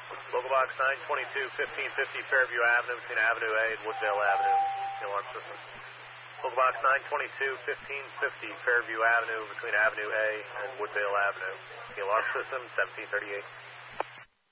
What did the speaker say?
Local box 922, 1550 Fairview Avenue between Avenue A and Woodvale Avenue. The alarm system. Local box 922, 1550 Fairview Avenue between Avenue A and Woodvale Avenue. The alarm system, 1738.